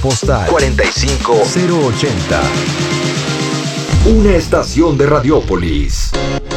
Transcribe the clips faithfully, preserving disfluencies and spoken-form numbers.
Postal cuarenta y cinco cero ochenta. Una estación de Radiópolis.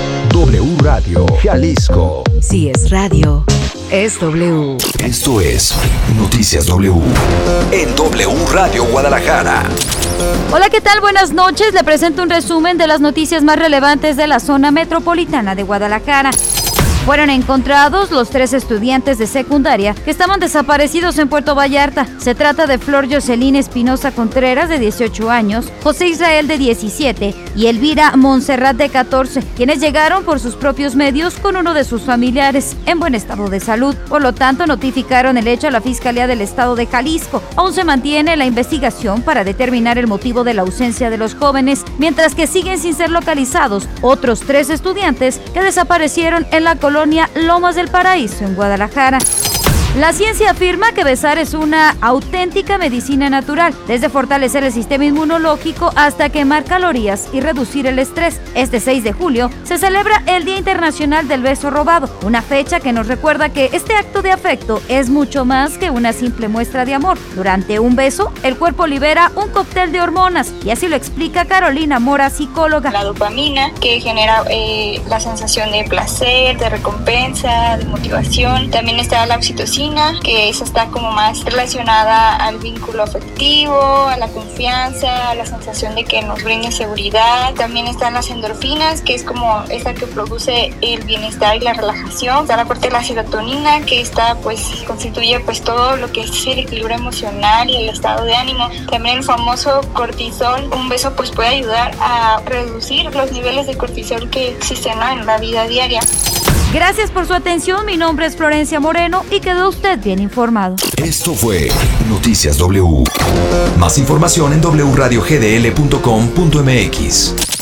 W Radio Jalisco. Si es radio, es W. Esto es Noticias W. En W Radio Guadalajara. Hola, ¿qué tal? Buenas noches. Le presento un resumen de las noticias más relevantes de la zona metropolitana de Guadalajara. Fueron encontrados los tres estudiantes de secundaria que estaban desaparecidos en Puerto Vallarta. Se trata de Flor Jocelyn Espinosa Contreras, de dieciocho años, José Israel, de diecisiete, y Elvira Montserrat, de catorce, quienes llegaron por sus propios medios con uno de sus familiares en buen estado de salud. Por lo tanto, notificaron el hecho a la Fiscalía del Estado de Jalisco. Aún se mantiene la investigación para determinar el motivo de la ausencia de los jóvenes, mientras que siguen sin ser localizados otros tres estudiantes que desaparecieron en la colonia Colonia Lomas del Paraíso, en Guadalajara. La ciencia afirma que besar es una auténtica medicina natural, desde fortalecer el sistema inmunológico hasta quemar calorías y reducir el estrés. Este seis de julio se celebra el Día Internacional del Beso Robado, una fecha que nos recuerda que este acto de afecto es mucho más que una simple muestra de amor. Durante un beso, el cuerpo libera un cóctel de hormonas, y así lo explica Carolina Mora, psicóloga. La dopamina, que genera eh, la sensación de placer, de recompensa, de motivación. También está la oxitocina, que esa está como más relacionada al vínculo afectivo, a la confianza, a la sensación de que nos brinda seguridad. También están las endorfinas, que es como esa que produce el bienestar y la relajación. Está la parte de la serotonina, que esta pues constituye pues todo lo que es el equilibrio emocional y el estado de ánimo. También el famoso cortisol. Un beso pues puede ayudar a reducir los niveles de cortisol que existen, ¿no?, en la vida diaria. Gracias por su atención. Mi nombre es Florencia Moreno y quedó usted bien informado. Esto fue Noticias W. Más información en doble u radio g d l punto com punto m x.